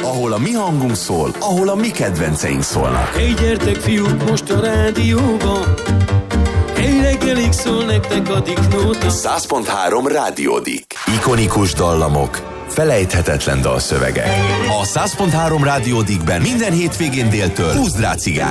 ahol a mi hangunk szól, ahol a mi kedvenceink szólnak. Hey, gyertek fiúk, most a rádióban, hey, reggelig szól nektek a Dicknóta. 100.3 Rádiódik. Ikonikus dallamok, felejthetetlen dalszövegek. A 100.3 Rádiódikben minden hétvégén déltől húzd rá cigány.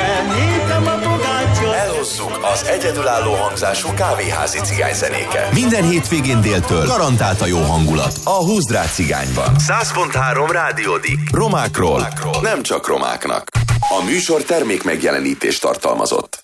Elhozzuk az egyedülálló hangzású kávéházi cigányzenéket. Minden hétvégén déltől garantált a jó hangulat a húzd rá cigányban. 100.3 Rádiódik. Romákról, nem csak romáknak. A műsor termék megjelenítést tartalmazott.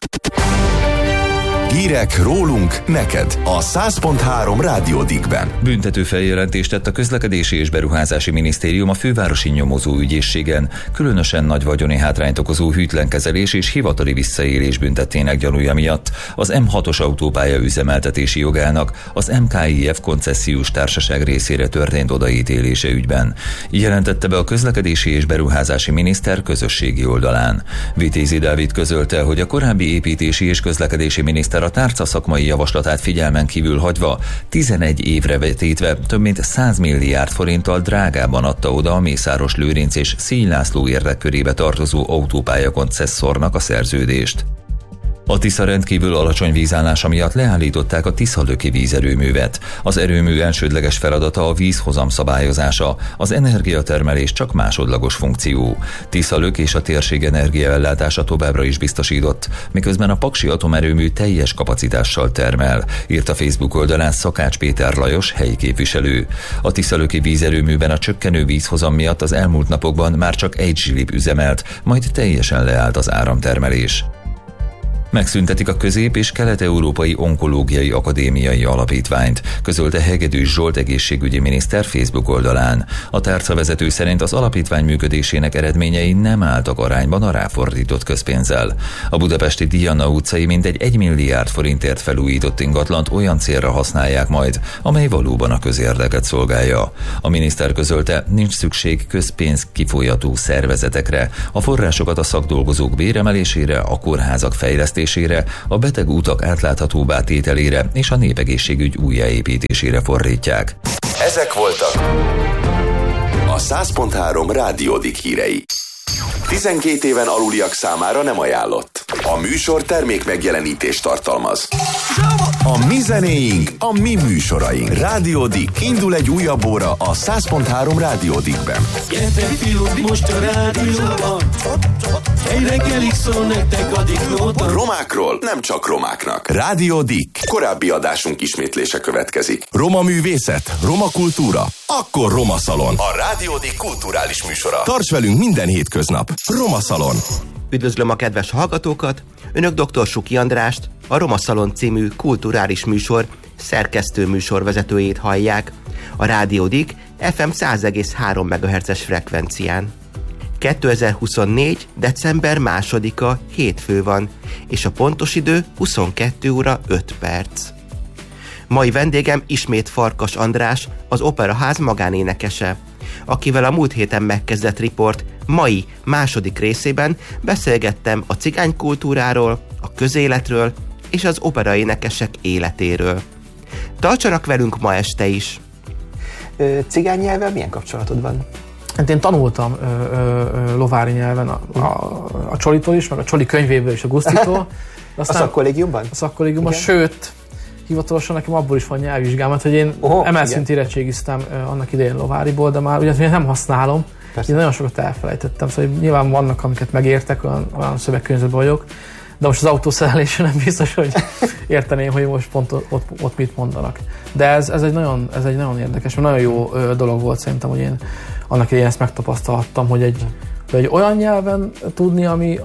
Hírek rólunk, neked a 100.3 Rádiódikben. Büntető feljelentést tett a Közlekedési és Beruházási Minisztérium a fővárosi nyomozó ügyészségen. Különösen nagy vagyoni hátrányt okozó hűtlen kezelés és hivatali visszaélés büntettének gyanúja miatt az M6-os autópálya üzemeltetési jogának az MKIF koncessziós társaság részére történt odaítélése ügyben. Jelentette be a Közlekedési és Beruházási Miniszter közösségi oldalán. Vitézi Dávid közölte, hogy a korábbi építési és közlekedési miniszter a tárca szakmai javaslatát figyelmen kívül hagyva 11 évre vetítve több mint 100 milliárd forinttal drágában adta oda a Mészáros Lőrinc és Szíj László érdekkörébe tartozó autópálya koncesszornak a szerződést. A Tisza rendkívül alacsony vízállása miatt leállították a Tiszalöki vízerőművet. Az erőmű elsődleges feladata a vízhozam szabályozása, az energiatermelés csak másodlagos funkció. Tiszalök és a térség energiaellátása továbbra is biztosított, miközben a Paksi atomerőmű teljes kapacitással termel, írt a Facebook oldalán Szakács Péter Lajos, helyi képviselő. A Tiszalöki vízerőműben a csökkenő vízhozam miatt az elmúlt napokban már csak egy zsilip üzemelt, majd teljesen leállt az áramtermelés. Megszüntetik a Közép- és Kelet-Európai Onkológiai Akadémiai Alapítványt, közölte Hegedűs Zsolt egészségügyi miniszter Facebook oldalán. A tárcavezető szerint az alapítvány működésének eredményei nem álltak arányban a ráfordított közpénzzel. A budapesti Diana utcai mintegy 1 milliárd forintért felújított ingatlant olyan célra használják majd, amely valóban a közérdeket szolgálja. A miniszter közölte, nincs szükség közpénz kifolyató szervezetekre, a forrásokat a szakdolgozók béremelésére, a kórházak fejlesztésére, a betegutak átláthatóbbá tételére és a népegészségügy újjáépítésére fordítják. Ezek voltak a 100.3 Rádiódik hírei. 12 éven aluliak számára nem ajánlott. A műsor termék megjelenítést tartalmaz. A mi zenéink, a mi műsoraink. Rádiódik. Indul egy újabb óra a 100.3 Rádiódikben. Gyertek fiúk, most a rádióban, hey, reggelig szól nektek a Dicknóta. Romákról, nem csak romáknak. Rádiódik. Korábbi adásunk ismétlése következik. Roma művészet, roma kultúra, akkor Roma Szalon. A Rádiódik kulturális műsora. Tarts velünk minden hétköznap. Roma Szalon. Üdvözlöm a kedves hallgatókat! Önök dr. Suki Andrást, a Roma Szalon című kulturális műsor szerkesztő műsorvezetőjét hallják a Rádiódik FM 100,3 MHz-es frekvencián. 2024. december 2-a hétfő van, és a pontos idő 22 óra 5 perc. Mai vendégem ismét Farkas András, az Operaház magánénekese, akivel a múlt héten megkezdett riport mai második részében beszélgettem a cigánykultúráról, a közéletről és az operaénekesek életéről. Tartsanak velünk ma este is! Cigány nyelvvel milyen kapcsolatod van? Hát én tanultam lovári nyelven a Csolitól is, meg a Csoli könyvéből is, a Gusztitól. A szakkollégiumban? A szakkollégiumban, sőt, hivatalosan nekem abból is van nyelvvizsgám, mert hogy én emelszint érettségiztem annak idején lováriból, de már ugye nem használom. Persze. Én nagyon sokat elfelejtettem, szóval nyilván vannak, amiket megértek, olyan szövegkörnyezetben vagyok, de most az autószerelésre nem biztos, hogy érteném, hogy most pont ott mit mondanak. De ez egy nagyon érdekes, mert nagyon jó dolog volt szerintem, hogy én annak idején ezt megtapasztalhattam, hogy egy olyan nyelven tudni,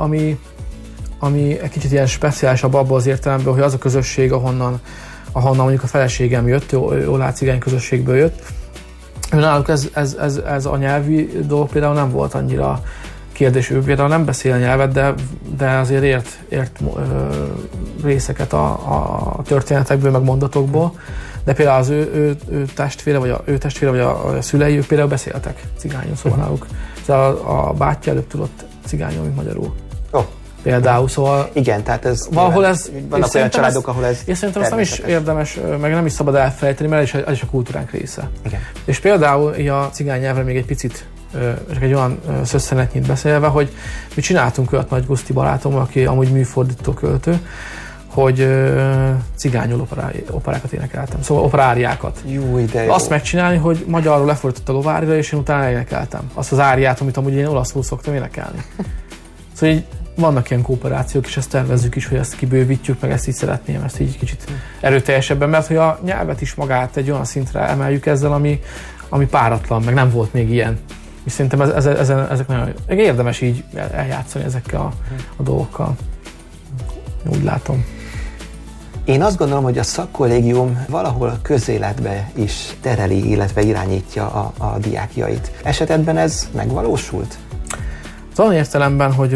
ami egy kicsit ilyen speciálisabb abban az értelemben, hogy az a közösség, ahonnan mondjuk a feleségem jött, Olá cigány közösségből jött, náluk ez a nyelvi dolog például nem volt annyira kérdés, ő például nem beszél a nyelvet, de azért ért részeket a történetekből, meg mondatokból, de például az ő testvére, vagy a szülei, ők például beszéltek cigányul, szóval náluk. Szóval a bátyja előbb tudott cigányul, mint magyarul. Például, szóval... Igen, tehát ez... Valahol ez... Vannak olyan családok, ahol ez... És szerintem ezt nem is érdemes, meg nem is szabad elfelejteni, mert ez is a kultúránk része. Igen. És például a cigány nyelvre még egy picit csak egy olyan szösszenetnyit beszélve, hogy mi csináltunk olyat Nagy Guszti barátom, aki amúgy műfordító költő, hogy cigányul operákat énekeltem, szóval operáriákat. Jó, de jó. Azt megcsinálni, hogy magyarul lefordított a lovárira, és én utána énekeltem. Azt az áriát, amit amúgy én olaszul szoktam énekelni. Szóval így vannak ilyen kooperációk, és ezt tervezzük is, hogy ezt kibővítjük, meg ezt így szeretném, ezt így kicsit erőteljesebben, mert hogy a nyelvet is magát egy olyan szintre emeljük ezzel, ami páratlan, meg nem volt még ilyen. És szerintem ezek nagyon érdemes így eljátszani ezekkel a dolgokkal. Úgy látom. Én azt gondolom, hogy a szakkollégium valahol a közéletbe is tereli, illetve irányítja a diákjait. Esetedben ez megvalósult? Olyan értelemben, hogy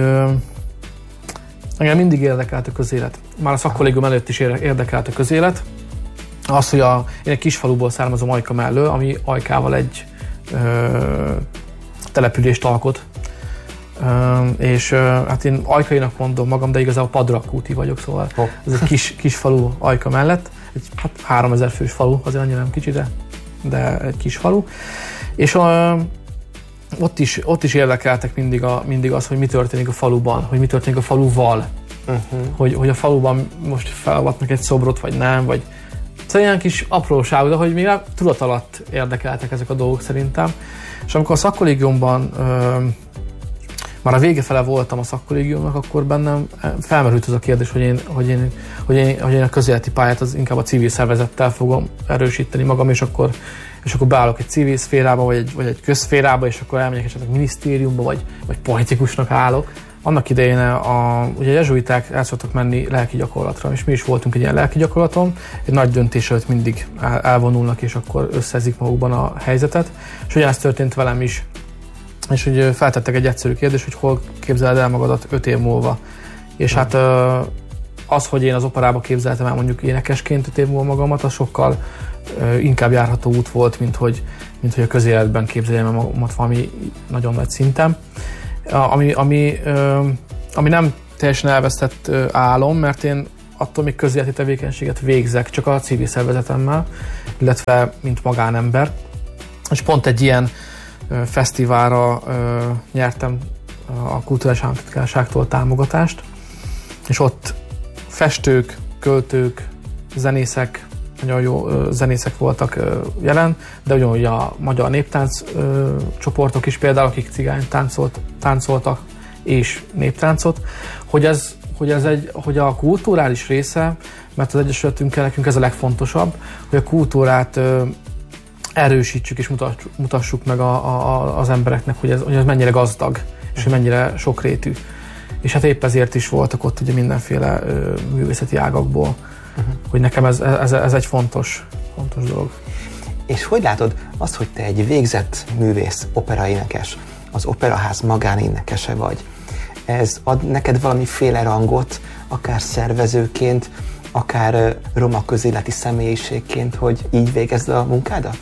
engem mindig érdekelt a közélet. Már a szakkollégium előtt is érdekelt a közélet. Az, hogy én egy kisfaluból származom Ajka mellől, ami Ajkával egy települést alkot. És hát én ajkainak mondom magam, de igazából Padrakúti vagyok, szóval ez egy kis falu Ajka mellett, egy 3000 fős falu, azért annyira nem kicsi, de egy kis falu. És ott is érdekeltek mindig az, hogy mi történik a faluban, hogy mi történik a faluval, hogy a faluban most felavatnak egy szobrot, vagy nem, vagy szóval ilyen kis apróság, de hogy még tudat alatt érdekeltek ezek a dolgok szerintem. És amikor a szakkollégiumban már a vége fele voltam a szakkollégiumnak, akkor bennem felmerült az a kérdés, hogy én a közéleti pályát az inkább a civil szervezettel fogom erősíteni magam, és akkor beállok egy civil szférába, vagy egy közszférába, és akkor elmegyek esetleg minisztériumba, vagy politikusnak állok. Annak idején ugye a jezsuiták el szoktak menni lelki gyakorlatra, és mi is voltunk egy ilyen lelki gyakorlaton, egy nagy döntés előtt mindig elvonulnak, és akkor összezik magukban a helyzetet, és ugyanezt történt velem is. És úgy feltettek egy egyszerű kérdést, hogy hol képzeled el magadat 5 év múlva. És hát az, hogy én az operába képzeltem el mondjuk énekesként 5 év múlva magamat, az sokkal inkább járható út volt, mint hogy a közéletben képzeljem el magamat valami nagyon nagy szinten. Ami nem teljesen elvesztett álom, mert én attól még közéleti tevékenységet végzek, csak a civil szervezetemmel, illetve mint magánember. És pont egy ilyen fesztiválra nyertem a Kulturális Államtitkárságtól támogatást, és ott festők, költők, zenészek, nagyon jó zenészek voltak jelen, de ugyanúgy a magyar néptánc csoportok is például, akik cigány táncoltak és néptáncot, hogy a kulturális része, mert az Egyesületünkkel nekünk ez a legfontosabb, hogy a kultúrát erősítsük és mutassuk meg az embereknek, hogy ez mennyire gazdag, és hogy mennyire sokrétű. És hát épp ezért is voltak ott ugye mindenféle művészeti ágakból, hogy nekem ez egy fontos dolog. És hogy látod azt, hogy te egy végzett művész, operaénekes, az Operaház magánénekese vagy? Ez ad neked valamiféle rangot, akár szervezőként, akár roma közéleti személyiségként, hogy így végezd a munkádat?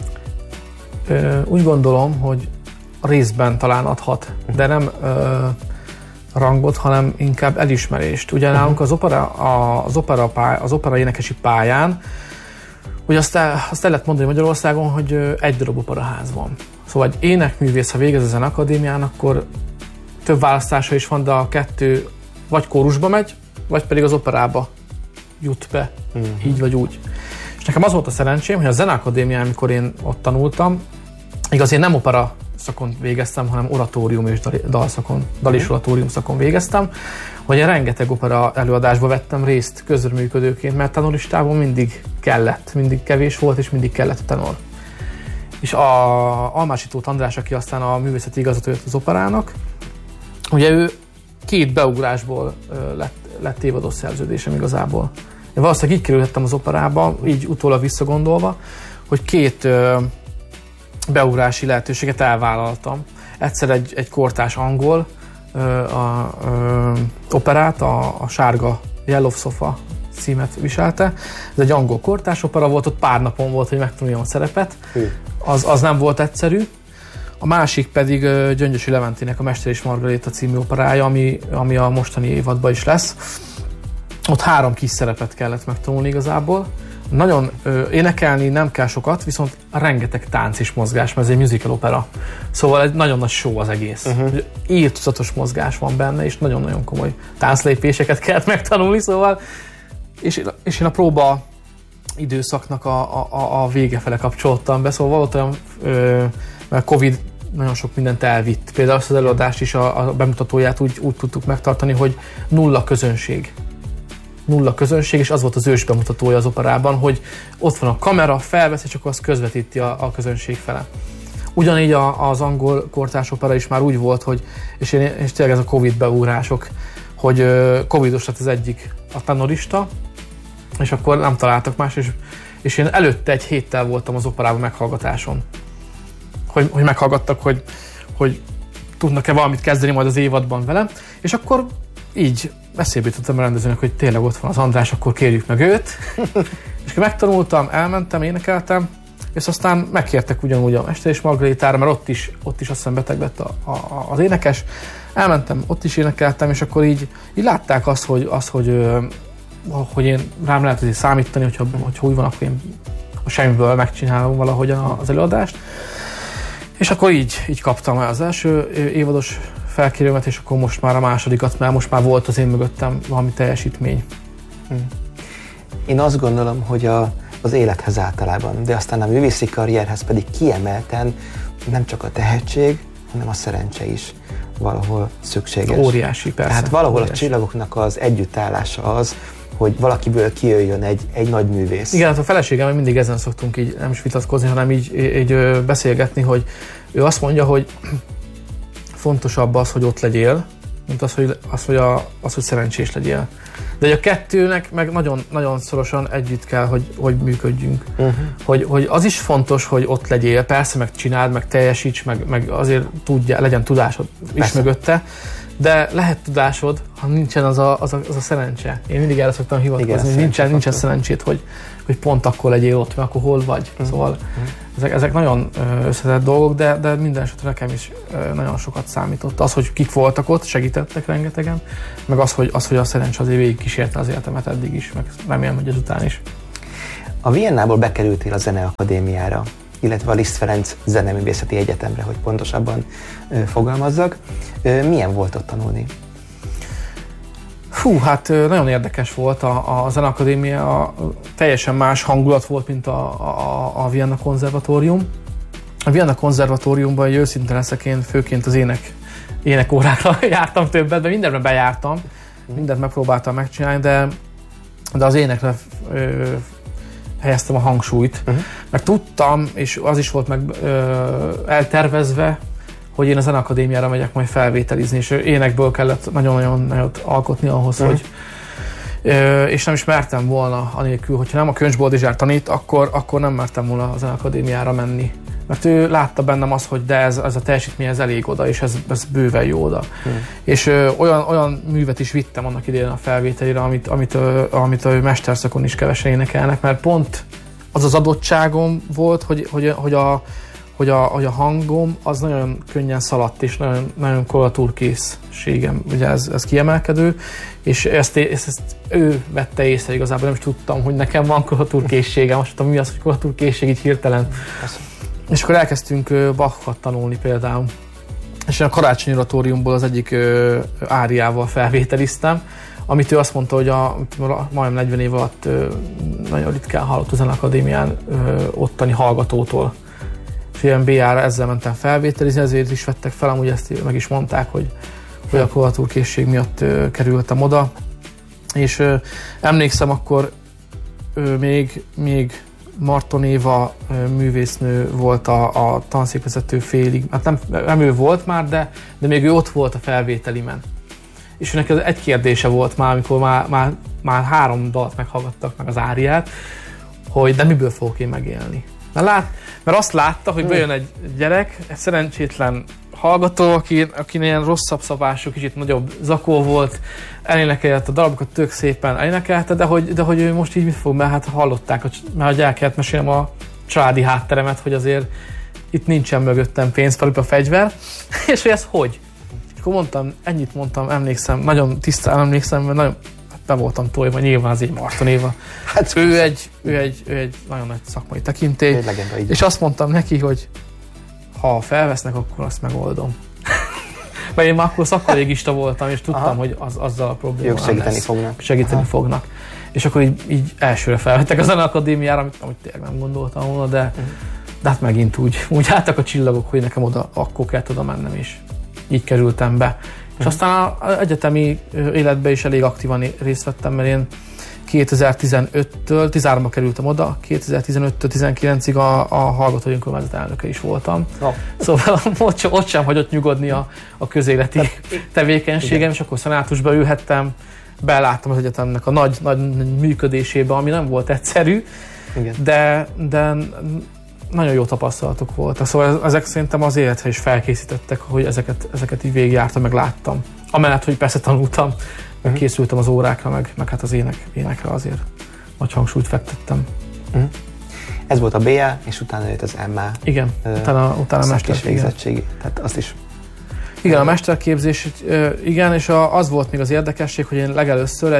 Úgy gondolom, hogy részben talán adhat, de nem rangot, hanem inkább elismerést. Ugye nálunk az opera énekesi pályán, ugye azt el lehet mondani Magyarországon, hogy egy darab operaház van. Szóval egy énekművész, ha végez a Zeneakadémián, akkor több választása is van, de a kettő vagy kórusba megy, vagy pedig az operába jut be, így vagy úgy. És nekem az volt a szerencsém, hogy a Zeneakadémián, amikor én ott tanultam, igaz, én nem opera szakon végeztem, hanem oratórium és dal és oratórium szakon végeztem, hogy én rengeteg opera előadásba vettem részt közreműködőként, mert tenoristában mindig kevés volt, és mindig kellett a tenor. És a Almási Tóth András, aki aztán a művészeti igazgatója az operának, ugye ő 2 beugrásból lett évadós szerződésem igazából. Én valószínűleg így kerülhettem az operába, így utólag visszagondolva, hogy 2 beugrási lehetőséget elvállaltam. Egyszer egy kortárs angol operát, a sárga Yellow Sofa címet viselte. Ez egy angol kortárs opera volt, ott pár napon volt, hogy megtanuljam a szerepet. Az nem volt egyszerű. A másik pedig Gyöngyösi Leventének a Mester és Margaréta című operája, ami a mostani évadban is lesz. Ott 3 kis szerepet kellett megtanulni igazából. Nagyon énekelni nem kell sokat, viszont rengeteg tánc és mozgás, mert ez egy musical opera. Szóval egy nagyon nagy show az egész. Írtózatos mozgás van benne, és nagyon-nagyon komoly tánclépéseket kellett megtanulni, szóval és én a próba időszaknak a vége fele kapcsoltam be, szóval volt olyan, mert Covid nagyon sok mindent elvitt. Például azt az előadást is, a bemutatóját úgy tudtuk megtartani, hogy nulla közönség, és az volt az ős bemutatója az operában, hogy ott van a kamera, felvesz, és akkor azt közvetíti a közönség fele. Ugyanígy az angol kortárs opera is már úgy volt, hogy, és tényleg ez a Covid beúrások, hogy covidos lett az egyik a tenorista, és akkor nem találtak más, és én előtte egy héttel voltam az operában meghallgatáson. Hogy meghallgattak, hogy tudnak-e valamit kezdeni majd az évadban velem, és akkor így eszébe jutottam a rendezőnek, hogy tényleg ott van az András, akkor kérjük meg őt. És akkor megtanultam, elmentem, énekeltem, és aztán megkértek ugyanúgy a Mester és Margaritára, mert ott is azt hiszem beteg lett az énekes. Elmentem, ott is énekeltem, és akkor így látták azt, hogy én rám lehet számítani, hogyha úgy van, akkor én a semmiből megcsinálom valahogyan az előadást. És akkor így kaptam el az első évados felkérőmet, és akkor most már a másodikat, mert most már volt az én mögöttem valami teljesítmény. Én azt gondolom, hogy az élethez általában, de aztán a művészi karrierhez pedig kiemelten nem csak a tehetség, hanem a szerencse is valahol szükséges. Óriási, persze. Tehát valahol óriási. A csillagoknak az együttállása az, hogy valakiből kijöjjön egy nagy művész. Igen, hát a feleségem mindig ezen szoktunk így nem is vitatkozni, hanem így beszélgetni, hogy ő azt mondja, hogy fontosabb az, hogy ott legyél, mint hogy szerencsés legyél. De a kettőnek meg nagyon, nagyon szorosan együtt kell, hogy működjünk. Hogy az is fontos, hogy ott legyél, persze meg csináld, meg teljesíts, meg azért legyen tudásod is mögötte, de lehet tudásod, ha nincsen az a szerencse. Én mindig erre szoktam hivatkozni, hogy nincsen szerencsét, hogy pont akkor legyél ott, mert akkor hol vagy. Szóval ezek nagyon összetett dolgok, de minden esetre nekem is nagyon sokat számított. Az, hogy kik voltak ott, segítettek rengetegen, meg az, hogy a szerencs azért végig kísérte az életemet eddig is, meg remélem, hogy ezután is. A Viennából bekerültél a Zeneakadémiára, illetve a Liszt Ferenc Zeneművészeti Egyetemre, hogy pontosabban fogalmazzak. Milyen volt ott tanulni? Hát nagyon érdekes volt a Zeneakadémia, teljesen más hangulat volt, mint a Vienna Konzervatórium. A Vienna Konzervatóriumban, hogy őszinte leszek, én főként az énekórákra jártam többet, de mindenre bejártam, mindent megpróbáltam megcsinálni, de az énekre helyeztem a hangsúlyt. Meg tudtam, és az is volt meg eltervezve, hogy én a Zeneakadémiára megyek majd felvételizni, és énekből kellett nagyon-nagyon nagyot alkotni ahhoz, hogy és nem is mertem volna anélkül, hogyha nem a Könycs Boldizsár tanít, akkor nem mertem volna a Zeneakadémiára menni. Mert ő látta bennem azt, hogy de ez a teljesítmény ez elég oda, és ez bőven jó oda. És olyan művet is vittem annak idején a felvételire, amit a mesterszakon is kevesen énekelnek, mert pont az adottságom volt, hogy a hangom az nagyon könnyen szaladt, és nagyon, nagyon koloratúrkészségem, ugye ez kiemelkedő, és ezt ő vette észre igazából, nem is tudtam, hogy nekem van koloratúrkészségem, most tudom, mi az, hogy koloratúrkészség így hirtelen. És akkor elkezdtünk Bachot tanulni például, és a Karácsonyi Oratóriumból az egyik áriával felvételiztem, amit ő azt mondta, hogy majdnem 40 év alatt nagyon ritkán hallott a Zeneakadémián ottani hallgatótól. És ilyen BA-ra ezzel mentem felvételizni, ezért is vettek fel, amúgy ezt meg is mondták, hogy a koloratúrkészség miatt kerültem oda. És emlékszem, akkor még Marton Éva művésznő volt a tanszékvezető félig. Hát nem ő volt már, de még ő ott volt a felvételimen. És neki az egy kérdése volt már, amikor már 3 dalt meghallgattak meg az áriát, hogy de miből fogok én megélni. Mert azt látta, hogy bejön egy gyerek, egy szerencsétlen hallgató, aki ilyen rosszabb szabású, kicsit nagyobb zakó volt, elénekelte a darabokat, tök szépen elénekelte, de hogy ő most így mit fog, mert hát hallották, mert el kellett mesélnem a családi hátteremet, hogy azért itt nincsen mögöttem pénzpalupa fegyver, és hogy ez hogy? És akkor ennyit mondtam, emlékszem, nagyon tisztán emlékszem, mert nagyon be voltam tolva, nyilván az egy Marton Éva. Hát, ő egy nagyon nagy szakmai tekintély, és azt mondtam neki, hogy ha felvesznek, akkor azt megoldom. Mert én már akkor szakkolégista voltam, és tudtam, hogy azzal a problémával segíteni fognak. És akkor így elsőre felvettek a Zeneakadémiára, amit tényleg nem gondoltam volna, de hát megint úgy álltak a csillagok, hogy nekem oda akkor kellett oda mennem, és így kerültem be. És aztán az egyetemi életben is elég aktívan részt vettem, mert én 2015-től, 13-ba kerültem oda, 2015-től 19-ig a Hallgatói Önkormányzat elnöke is voltam. Szóval ott sem hagyott nyugodni a közéleti tevékenységem, és akkor szenátusba ülhettem, beláttam az egyetemnek a nagy működésébe, ami nem volt egyszerű, de nagyon jó tapasztalatok voltak. Szóval ezek szerintem az életre is felkészítettek, hogy ezeket így végigjártam, meg láttam. Amellett, hogy persze tanultam, meg készültem az órákra, meg hát az énekre azért nagy hangsúlyt fektettem. Ez volt a BA, és utána jött az MA. Igen, utána a mesterképzés. Tehát azt is. Igen, a mesterképzés, igen, és az volt még az érdekesség, hogy én legelőször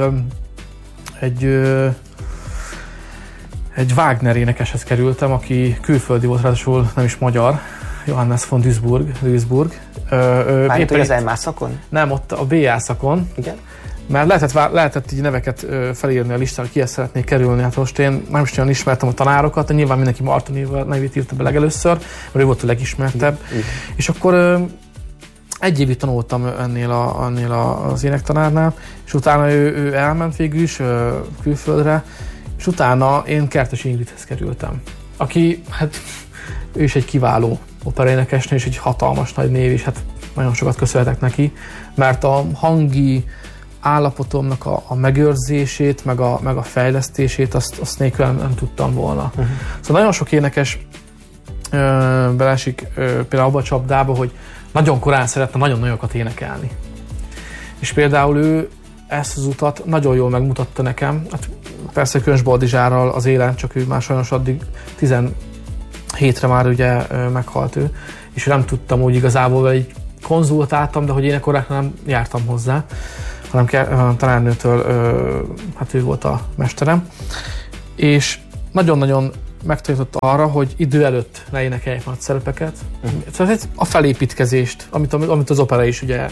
egy Wagner énekeshez kerültem, aki külföldi volt, ráadásul nem is magyar, Johannes von Duisburg. Mármint, hogy az MA szakon? Nem, ott a BA szakon. Igen. Mert lehetett így neveket felírni a listán, hogy kihez szeretnék kerülni. Hát most én nem is nagyon ismertem a tanárokat, de nyilván mindenki Marton Éva nevét írta be legelőször, mert ő volt a legismertebb. És akkor egy évig tanultam ennél az énektanárnál, és utána ő elment végül is külföldre, és utána én Kertési Ingridhez kerültem, aki, hát ő is egy kiváló operaénekesnő, és egy hatalmas nagy név, és hát nagyon sokat köszönhetek neki, mert a hangi állapotomnak a megőrzését, meg a fejlesztését, azt nélkül nem tudtam volna. Szóval nagyon sok énekes beleesik például abba a csapdába, hogy nagyon korán szeretne nagyon nagyokat énekelni. És például ő ezt az utat nagyon jól megmutatta nekem. Hát persze Köns Boldizsárral az élen, csak ő már sajnos addig 17-re már ugye meghalt ő, és nem tudtam úgy igazából, így konzultáltam, de hogy énekorákra nem jártam hozzá, hanem tanárnőtől, hát ő volt a mesterem. És nagyon-nagyon megtanított arra, hogy idő előtt ne énekeljek nagy szerepeket. Tehát a felépítkezést, amit az opera is ugye,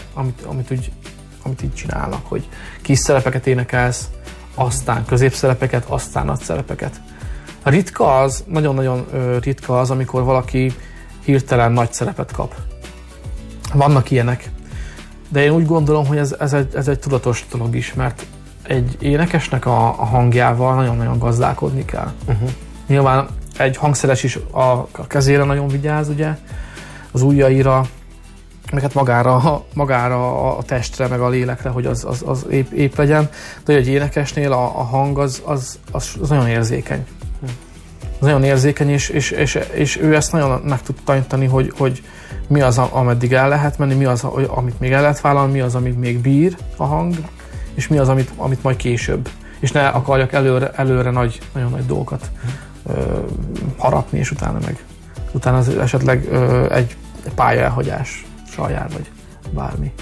amit így csinálnak, hogy kis szerepeket énekelsz, aztán középszerepeket, aztán nagy szerepeket. A ritka az, nagyon-nagyon ritka az, amikor valaki hirtelen nagy szerepet kap. Vannak ilyenek. De én úgy gondolom, hogy ez egy tudatos dolog is, mert egy énekesnek a hangjával nagyon-nagyon gazdálkodni kell. Nyilván egy hangszeres is a kezére nagyon vigyáz, ugye, az ujjaira, meg hát magára a testre, meg a lélekre, hogy az épp legyen. De egy énekesnél a hang az nagyon érzékeny. Nagyon érzékeny, és ő ezt nagyon meg tud tanítani, hogy mi az, ameddig el lehet menni, mi az, amit még el lehet vállalni, mi az, amit még bír a hang, és mi az, amit majd később. És ne akarjak előre nagyon nagy dolgokat harapni, és utána az esetleg egy pályaelhagyással jár, vagy bármi.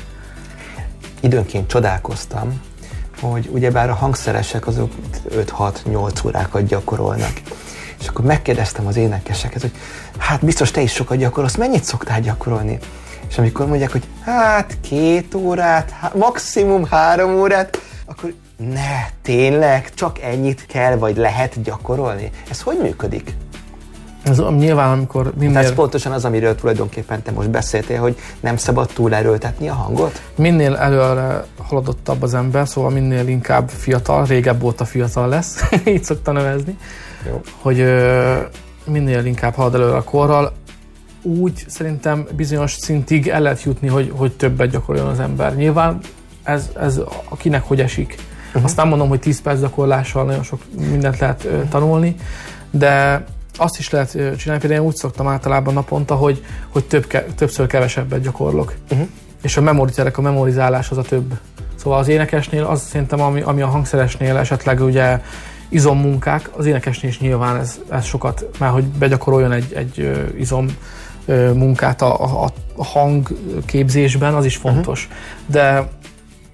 Időnként csodálkoztam, hogy ugyebár a hangszeresek azok 5-6-8 órákat gyakorolnak. És akkor megkérdeztem az énekeseket, hogy hát biztos te is sokat gyakorolsz, mennyit szoktál gyakorolni? És amikor mondják, hogy hát 2 órát, maximum 3 órát, akkor ne, tényleg, csak ennyit kell, vagy lehet gyakorolni? Ez hogy működik? Ez nyilván, amikor Ez pontosan az, amiről tulajdonképpen te most beszéltél, hogy nem szabad túlerőltetni a hangot? Minél előre haladottabb az ember, szóval minél inkább fiatal, régebb óta fiatal lesz, így szokta nevezni, jó. Hogy minél inkább halad előre a korral, úgy szerintem bizonyos szintig el lehet jutni, hogy többet gyakoroljon az ember. Nyilván ez akinek hogy esik. Azt nem mondom, hogy 10 perc gyakorlással nagyon sok mindent lehet tanulni, de azt is lehet csinálni, például én úgy szoktam általában naponta, hogy többször kevesebbet gyakorlok. És a memorizálás az a több. Szóval az énekesnél az szerintem, ami a hangszeresnél esetleg ugye izommunkák, az énekesnél is nyilván ez sokat, mert hogy begyakoroljon egy izom munkát a hangképzésben, az is fontos. De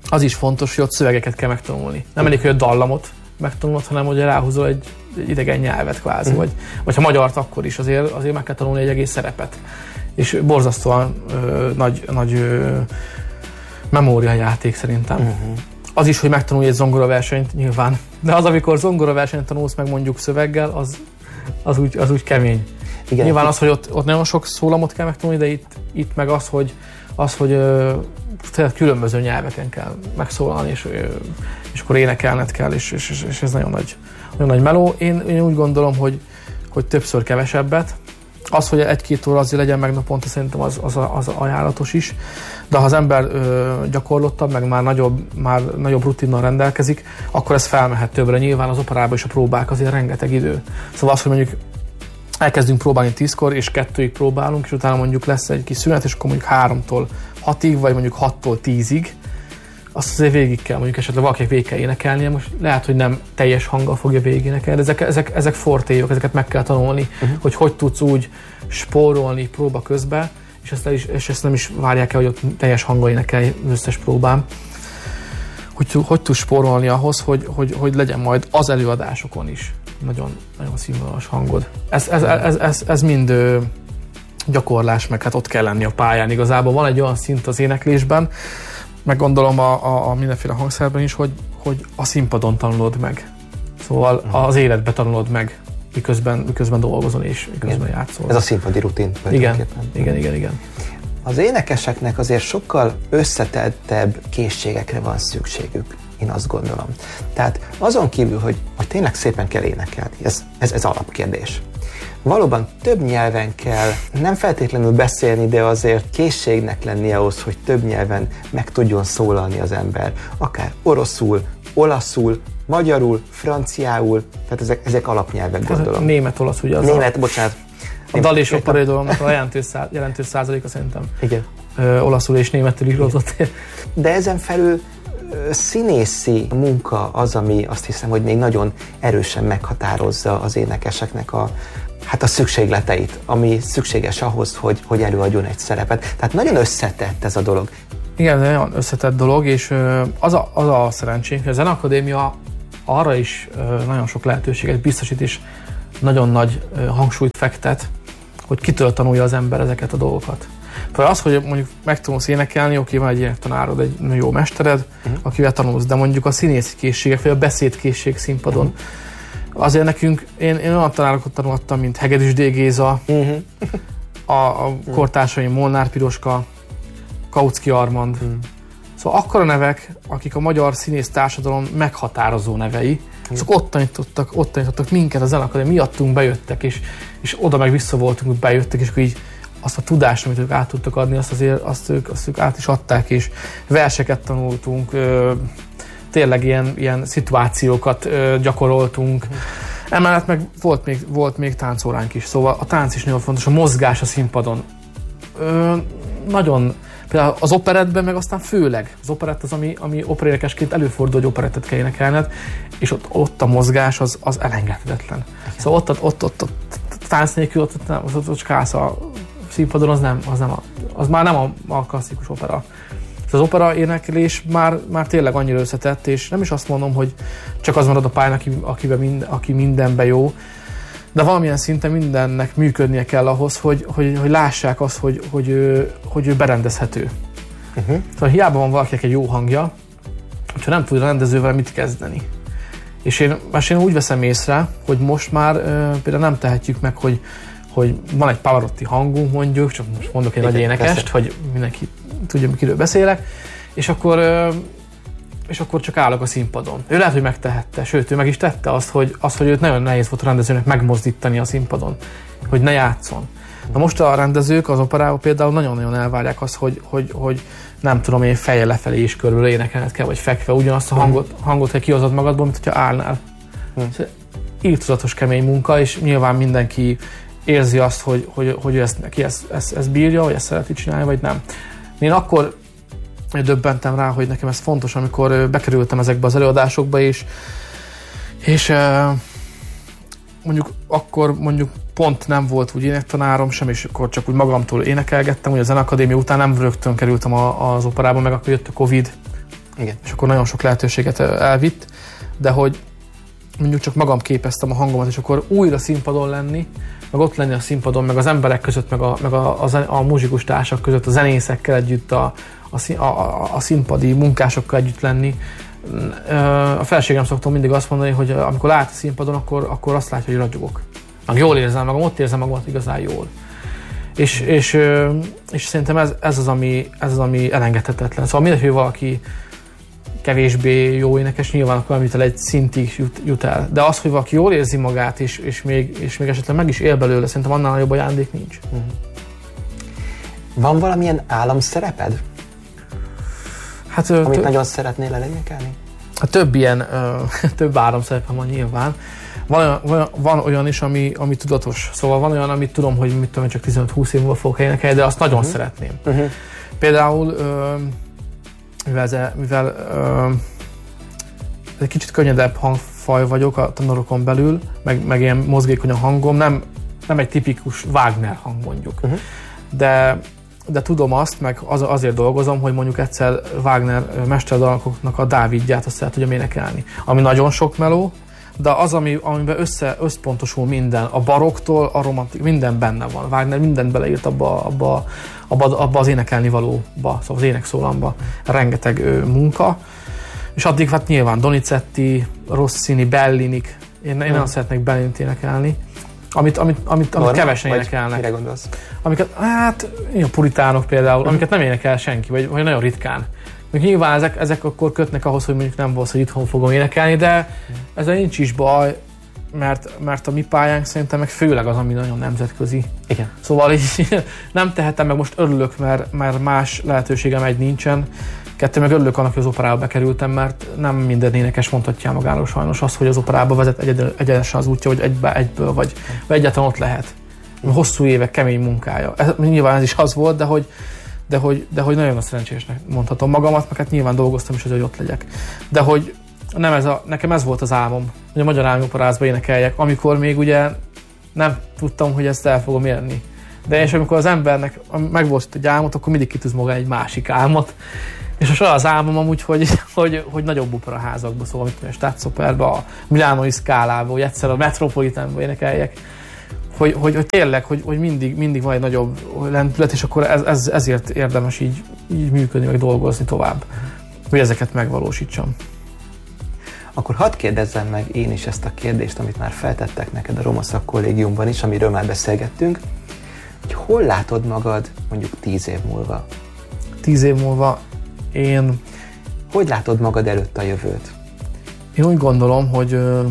az is fontos, hogy ott szövegeket kell megtanulni. Nem elég, hogy a dallamot megtanulod, hanem hogy ráhúzol egy idegen nyelvet kvázi, vagy ha magyart, akkor is azért meg kell tanulni egy egész szerepet. És borzasztóan nagy memóriajáték szerintem. Az is, hogy megtanulj egy zongoraversenyt nyilván, de az, amikor zongoraversenyt tanulsz meg mondjuk szöveggel, az úgy kemény. Igen, nyilván az, hogy ott nagyon sok szólamot kell megtanulni, de itt meg az, hogy különböző nyelveken kell megszólalni, és akkor énekelned kell, és ez nagyon nagy meló. Én úgy gondolom, hogy többször kevesebbet. Az, hogy 1-2 óra azért legyen meg naponta, szerintem az ajánlatos is. De ha az ember gyakorlottabb, meg már nagyobb rutinnal rendelkezik, akkor ez felmehet többre. Nyilván az operában is a próbák azért rengeteg idő. Szóval az, hogy mondjuk elkezdünk próbálni 10-kor, és 2-ig próbálunk, és utána mondjuk lesz egy kis szünet, és akkor mondjuk 3-tól 6-ig, vagy mondjuk 6-tól 10-ig, azt azért végig kell, mondjuk esetleg valakinek végig kell énekelnie, most lehet, hogy nem teljes hanggal fogja végig énekelni, de ezek fortéjok, ezeket meg kell tanulni, hogy tudsz úgy spórolni próba közben, és ezt nem is várják el, hogy ott teljes hanggal énekelj az összes próbán. Hogy tudsz spórolni ahhoz, hogy legyen majd az előadásokon is nagyon, nagyon színvonalas hangod. Ez mind gyakorlás, meg hát ott kell lenni a pályán. Igazából van egy olyan szint az éneklésben, meg gondolom a mindenféle hangszerben is, hogy a színpadon tanulod meg. Szóval az életbe tanulod meg, miközben dolgozol és miközben játszol. Ez a színpadi rutin. Igen. Az énekeseknek azért sokkal összetettebb készségekre van szükségük, én azt gondolom. Tehát azon kívül, hogy tényleg szépen kell énekelni, ez alapkérdés. Valóban több nyelven kell nem feltétlenül beszélni, de azért készségnek lenni ahhoz, hogy több nyelven meg tudjon szólalni az ember. Akár oroszul, olaszul, magyarul, franciául, tehát ezek alapnyelvek, gondolom. Német-olasz, ugye az bocsánat. A dal és opera irodalomnak a jelentős százaléka szerintem. Igen. Olaszul és németül íródott. De ezen felül színészi munka az, ami azt hiszem, hogy még nagyon erősen meghatározza az énekeseknek a szükségleteit, ami szükséges ahhoz, hogy előadjon egy szerepet. Tehát nagyon összetett ez a dolog. Igen, nagyon összetett dolog, és az a szerencsénk, hogy a Zeneakadémia arra is nagyon sok lehetőséget biztosít, és nagyon nagy hangsúlyt fektet, hogy kitől tanulja az ember ezeket a dolgokat. Például az, hogy mondjuk megtanulsz énekelni, oké, van egy énektanárod, egy jó mestered, akivel tanulsz, de mondjuk a színészi készségek, vagy a beszédkészség színpadon. Azért nekünk, én olyan tanárokat tanultam, mint Hegedűs D. Géza, a kortársaim Molnár Piroska, Kautsky Armand. Szóval akkora nevek, akik a magyar színész társadalom meghatározó nevei, azok ott tanítottak minket, a Zeneakadémia miattunk bejöttek, és oda meg vissza voltunk, hogy bejöttek, és akkor így azt a tudást, amit ők át tudtak adni, azt ők át is adták, és verseket tanultunk, tényleg ilyen szituációkat gyakoroltunk. Emellett meg volt még táncóránk is, szóval a tánc is nagyon fontos, a mozgás a színpadon. Nagyon, például az operettben meg aztán főleg. Az operett az, ami operénekesként előfordul, hogy operettet kell énekelned, és ott a mozgás az elengedhetetlen. Szóval ott tánc nélkül ott skálsz a színpadon, az már nem a klasszikus opera. Az opera éneklés már tényleg annyira összetett, és nem is azt mondom, hogy csak az marad a pályán, aki mindenben jó, de valamilyen szinten mindennek működnie kell ahhoz, hogy lássák azt, hogy ő berendezhető. Szóval hiába van valakinek egy jó hangja, hogyha nem tud a rendezővel mit kezdeni. És én úgy veszem észre, hogy most már például nem tehetjük meg, hogy van egy Pavarotti hangunk mondjuk, csak most mondok egy nagy énekest, hogy mindenki tudja, miről beszélek, és akkor csak állok a színpadon. Ő lehet, hogy megtehette, sőt, ő meg is tette azt, hogy őt nagyon nehéz volt a rendezőnek megmozdítani a színpadon, hogy ne játszon. Na most a rendezők az operában például nagyon-nagyon elvárják azt, hogy nem tudom én, fejjel lefelé is körül énekelned kell, vagy fekve ugyanazt a hangot kell kihozod magadból, mint hogyha állnál. Írtózatos kemény munka, és nyilván mindenki érzi azt, hogy neki ezt bírja, vagy ezt szereti csinálni, vagy nem. Én akkor döbbentem rá, hogy nekem ez fontos, amikor bekerültem ezekbe az előadásokba, és akkor pont nem volt úgy énektanárom sem, és akkor csak úgy magamtól énekelgettem, hogy a Zeneakadémia után nem rögtön kerültem az operába, meg akkor jött a Covid, Igen. És akkor nagyon sok lehetőséget elvitt, de hogy mondjuk csak magam képeztem a hangomat, és akkor újra színpadon lenni, meg ott lenni a színpadon, meg az emberek között, meg a muzsikus társak között, a zenészekkel együtt, a színpadi munkásokkal együtt lenni. A feleségem szoktam mindig azt mondani, hogy amikor lát a színpadon, akkor azt látja, hogy ragyogok. Meg jól érzem magam, ott érzem magamat igazán jól. És szerintem ez az, ami elengedhetetlen. Szóval mindegy, hogy valaki kevésbé jó énekes, nyilván akkor amitől egy szintig jut el. De az, hogy valaki jól érzi magát, és még esetleg meg is él belőle, szerintem annál nagyobb ajándék nincs. Van valamilyen álomszereped? Hát, amit nagyon szeretnél elénekelni? Hát több álomszerepem van nyilván. Van olyan is, ami tudatos. Szóval van olyan, amit tudom, hogy mit tudom, csak 15-20 év múlva fogok énekelni, de azt nagyon szeretném. Például mivel egy kicsit könnyedebb hangfaj vagyok a tenorokon belül, meg ilyen mozgékony a hangom, nem egy tipikus Wagner hang mondjuk. De tudom azt, meg azért dolgozom, hogy mondjuk egyszer Wagner mesterdaloknak a Dávidját azt el tudjam énekelni. Ami nagyon sok meló, de az, amiben összpontosul minden, a baroktól a romantik, minden benne van. Wagner mindent beleírt abba az énekelni valóba, szóval az énekszólamba. Rengeteg munka. És addig hát nyilván Donizetti, Rossini, Bellinik. Én nagyon szeretnék Bellinit énekelni. Amit kevesen énekelnek. Mire gondolsz? Amiket, hát, a puritánok például, amiket nem énekel senki, vagy nagyon ritkán. Nyilván ezek akkor kötnek ahhoz, hogy mondjuk nem volt, hogy itthon fogom énekelni, de ezzel nincs is baj, mert a mi pályánk szerintem meg főleg az, ami nagyon nemzetközi. Igen. Szóval így nem tehetem meg, most örülök, mert más lehetőségem nincsen. Kettő, meg örülök annak, hogy az operába bekerültem, mert nem minden énekes mondhatja magáról sajnos azt, hogy az operába vezet egyenesen az útja, vagy egyből, vagy egyáltalán ott lehet. Hosszú évek kemény munkája. Nyilván ez is az volt, de hogy nagyon szerencsésnek mondhatom magamat, meg hát nyilván dolgoztam is, hogy ott legyek. De hogy nekem ez volt az álmom, hogy a Magyar Állami Operaházba énekeljek, amikor még ugye nem tudtam, hogy ezt el fogom érni. De és amikor az embernek megvolt egy álmot, akkor mindig kitűz maga egy másik álmot. És most az álmom amúgy, hogy nagyobb operaházakba, szóval mit tudom, a Staatsoperba, a Milánói Scalaába, vagy egyszer a Metropolitanba énekeljek. Hogy tényleg, hogy mindig van egy nagyobb lendület, és akkor ezért érdemes így működni, vagy dolgozni tovább, hogy ezeket megvalósítsam. Akkor hadd kérdezzem meg én is ezt a kérdést, amit már feltettek neked a Roma Szakkollégiumban is, amiről már beszélgettünk, hogy hol látod magad mondjuk 10 év múlva? 10 év múlva én... Hogy látod magad előtt a jövőt? Én úgy gondolom, hogy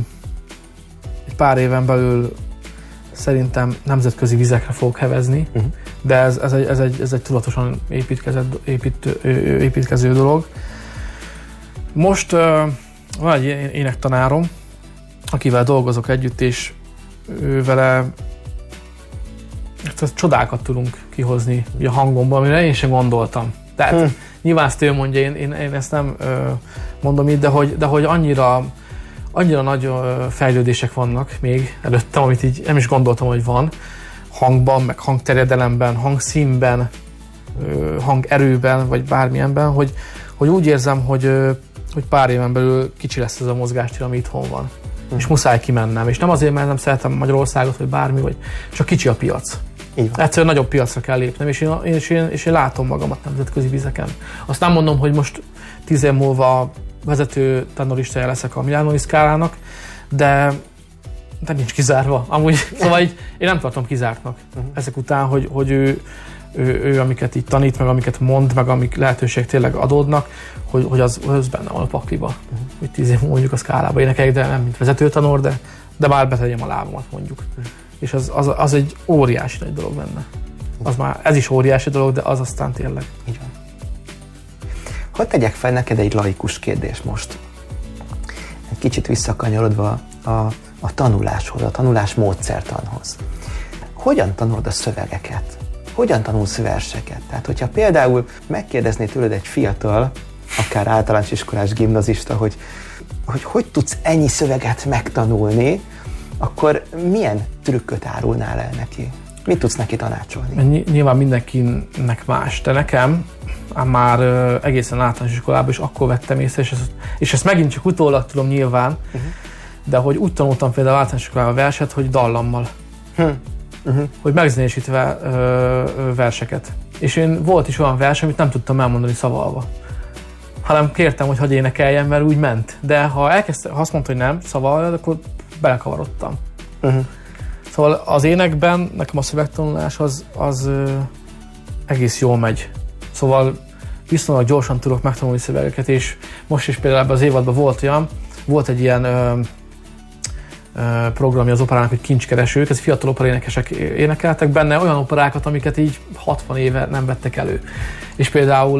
egy pár éven belül szerintem nemzetközi vizekre fogok hevezni, de ez egy tudatosan építkező dolog. Most van egy énektanárom, akivel dolgozok együtt, és vele csodákat tudunk kihozni a hangomban, amire én sem gondoltam. Tehát nyilván ezt ő mondja, én ezt nem mondom itt, de hogy annyira nagy fejlődések vannak még előttem, amit így nem is gondoltam, hogy van. Hangban, meg hangterjedelemben, hangszínben, hangerőben, vagy bármilyenben, hogy úgy érzem, hogy pár éven belül kicsi lesz ez a mozgástér, ami itthon van. És muszáj kimennem. És nem azért, mert nem szeretem Magyarországot, vagy bármi, vagy csak kicsi a piac. Egyszerűen nagyobb piacra kell lépnem, és én látom magamat nemzetközi vizeken. Azt nem mondom, hogy most 10 év múlva vezető tenoristája leszek a Milánói Scalának, de nincs kizárva. Amúgy, szóval így, én nem tartom kizártnak ezek után, hogy ő amiket így tanít, meg amiket mond, meg amik lehetőségek tényleg adódnak, hogy az benne van a pakliba. Hogy 10 év mondjuk a Scalába énekeljek, de nem mint vezető tanor, de már betegyem a lábamat mondjuk. És az egy óriási nagy dolog benne. Ez is óriási dolog, de az aztán tényleg. Így van. Hadd tegyek fel neked egy laikus kérdés most. Egy kicsit visszakanyarodva a tanuláshoz, a tanulás módszertanhoz. Hogyan tanulod a szövegeket? Hogyan tanulsz verseket? Tehát, hogyha például megkérdezné tőled egy fiatal, akár általános iskolás gimnazista, hogy tudsz ennyi szöveget megtanulni, akkor milyen trükköt árulnál el neki? Mit tudsz neki tanácsolni? Nyilván mindenkinek más, de nekem már egészen általános iskolában is akkor vettem észre, és ezt megint csak utólag tudom nyilván, de hogy úgy tanultam például általános iskolában a verset, hogy dallammal. Hogy megzenésítve verseket. És én volt is olyan vers, amit nem tudtam elmondani szavalva. Hanem kértem, hogy hadd énekeljen, mert úgy ment. De ha azt mondta, hogy nem szavalva, akkor belekavarodtam. Szóval az énekben nekem a szövegtanulás az egész jól megy. Szóval viszonylag gyorsan tudok megtanulni szövegeket, és most is például ebben az évadban volt egy ilyen programja az operának, hogy Kincskeresők, ez fiatal operaénekesek énekeltek benne olyan operákat, amiket így 60 éve nem vettek elő. És például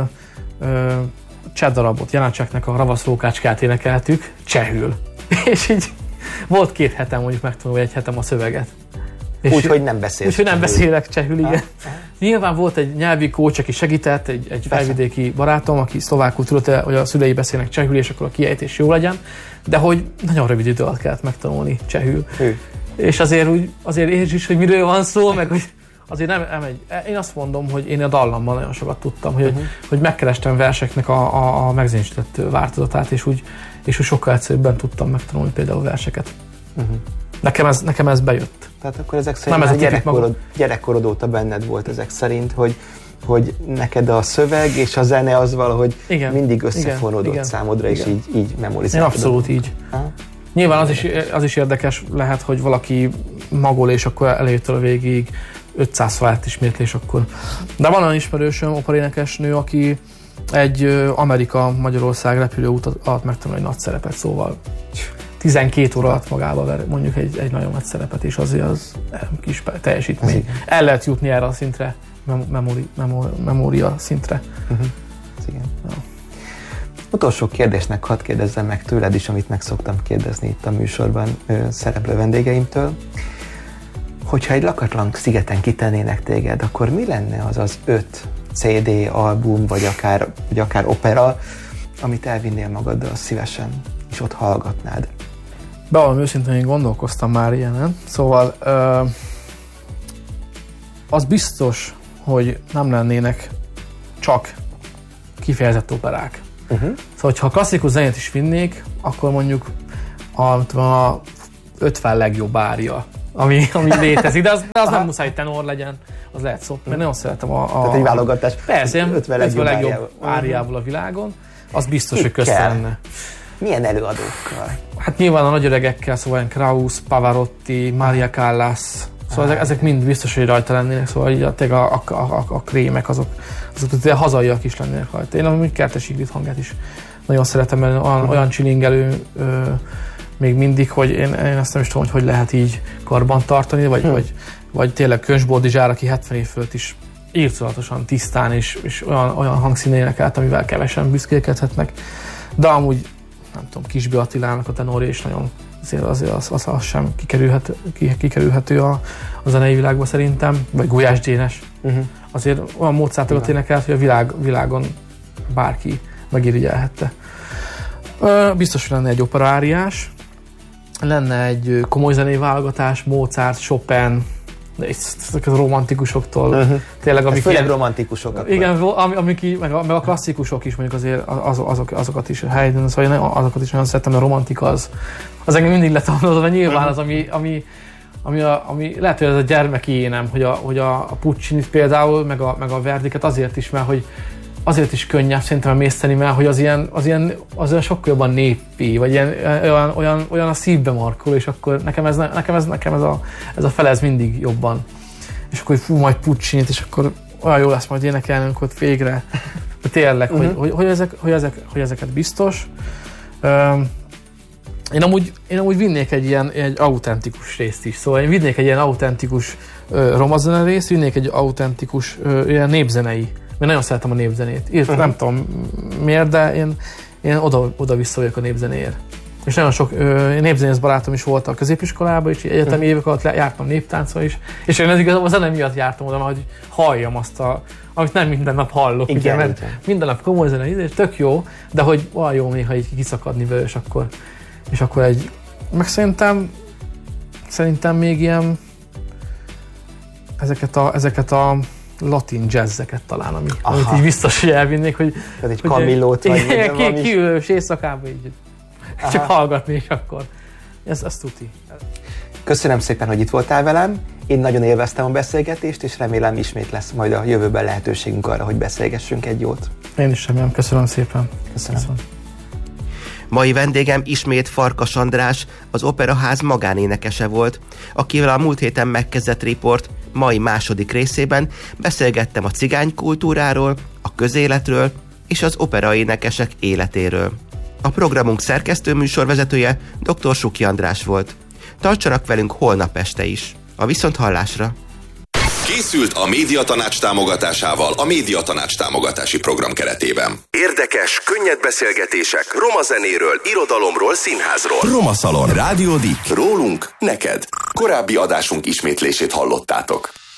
cseh darabot, Janácseknek a Ravasz Rókácskát énekeltük csehül. És így volt 2 hetem, mondjuk megtanulni 1 hetem a szöveget. Úgyhogy nem beszélsz. Úgyhogy nem beszélek csehül, igen. Nyilván volt egy nyelvi coach, aki segített, egy felvidéki barátom, aki szlovákul tudott, hogy a szülei beszélnek csehül, és akkor a kiejtés jó legyen, de hogy nagyon rövid idő alatt kellett megtanulni csehül. És azért értsd is, hogy miről van szó, meg hogy azért nem egy. Én azt mondom, hogy én a dallammal nagyon sokat tudtam, hogy megkerestem verseknek a megzenésített változatát, és úgy sokkal egyszerűbben tudtam megtanulni például verseket. Nekem ez bejött. Tehát akkor ezek szerint gyerekkorod óta benned volt ezek szerint, hogy neked a szöveg és a zene az valahogy mindig összefonódott számodra, és így memorizáltad. Abszolút így. Nyilván az is érdekes lehet, hogy valaki magol, és akkor elejétől a végig 500 fát ismétli, és akkor. De van olyan ismerősöm, operaénekesnő, aki egy Amerika-Magyarország repülőút alatt megtanul egy nagy szerepet, szóval 12 óra alatt magába ver mondjuk egy nagyon nagy szerepet, és azért az kis teljesítmény. El lehet jutni erre a szintre, memória szintre. Igen. Ja. Utolsó kérdésnek hadd kérdezzem meg tőled is, amit meg szoktam kérdezni itt a műsorban szereplő vendégeimtől. Hogyha egy lakatlan szigeten kitennének téged, akkor mi lenne az 5 CD, album, vagy akár opera, amit elvinnél magaddal szívesen, és ott hallgatnád? Bevallom őszintén, én gondolkoztam már ilyenen. Szóval az biztos, hogy nem lennének csak kifejezett operák. Szóval, ha klasszikus zenét is vinnék, akkor mondjuk a 50 legjobb ária, ami létezik, de az nem muszáj tenor legyen, az lehet szó, mert nagyon szeretem Tehát egy válogatás. Persze, 50 legjobb áriából a világon, az biztos, hogy közte lenne. Milyen előadókkal? Hát nyilván a nagy öregekkel, szóval Krauss, Pavarotti, Maria Callas, szóval ezek mind biztos, hogy rajta lennének, szóval így a krémek, azok hazaiak is lennének rajta. Én amúgy Kertes Ingrid hangját is nagyon szeretem, mert olyan csilingelő még mindig, hogy én ezt nem is tudom, hogy lehet így karban tartani, vagy tényleg Könsboldizsár, aki 70 év fölött is írtózatosan, tisztán és olyan hangszínen énekelt, amivel kevesen büszkélkedhetnek. De amúgy nem tudom, Kisby Attilának a tenorja is nagyon azért az sem kikerülhető a zenei világba szerintem, vagy Gulyás Dénes. Azért olyan Mozartokat énekelt, hogy a világon bárki megirigyelhette. Biztos, hogy lenne egy operaáriás, lenne egy komoly zenei válogatás, Mozart, Chopin, ezek a romantikusoktól. Tényleg, amik főleg romantikusok. Igen, meg a klasszikusok is, mondjuk azért azokat is Haydn, szóval azokat is nagyon szeretem, a romantika az engem mindig letanulod, mert nyilván az, ami lehet, hogy ez a gyermeki énem, hogy a Puccinit például, meg a Verdiket azért is, mert hogy azért is könnyebb szerintem emészteni, mert hogy az ilyen sokkal jobban népi, vagy olyan a szívbe markol, és akkor nekem ez a fele ez mindig jobban. És akkor majd Puccinit, és akkor olyan jó lesz majd énekelnünk ott végre. De tényleg, hogy ezeket biztos. Én amúgy vinnék egy autentikus részt is. Szóval én vinnék egy ilyen autentikus romazene részt, vinnék egy autentikus ilyen népzenei. Mert nagyon szeretem a népzenét. Nem tudom miért, de én oda-vissza vagyok a népzenéért. És nagyon sok népzenész barátom is volt a középiskolában, és egyetemi évek alatt jártam néptáncra is. És én igazából a zene miatt jártam oda, hogy halljam azt, amit nem minden nap hallok. Igen, ugye, mert minden nap komoly zene, és tök jó, de hogy olyan jó néha így kiszakadni vele, és akkor meg szerintem még ilyen ezeket a latin jazzeket talán, amit így biztos, hogy elvinnék, hogy... Tehát egy Camillót vagy... Kiülős éjszakába így csak hallgatni, és akkor... Ez tuti. Köszönöm szépen, hogy itt voltál velem. Én nagyon élveztem a beszélgetést, és remélem ismét lesz majd a jövőben lehetőségünk arra, hogy beszélgessünk egy jót. Én is remélem. Köszönöm szépen. Köszönöm. Mai vendégem ismét Farkas András, az Operaház magánénekese volt, akivel a múlt héten megkezdett riport mai második részében beszélgettem a cigánykultúráról, a közéletről és az operaénekesek életéről. A programunk szerkesztő műsorvezetője dr. Suki András volt. Tartsanak velünk holnap este is. A viszonthallásra! Készült a Médiatanács támogatásával a Médiatanács támogatási program keretében. Érdekes, könnyed beszélgetések roma zenéről, irodalomról, színházról. Roma Szalon. Rádió Dik. Rólunk, neked. Korábbi adásunk ismétlését hallottátok.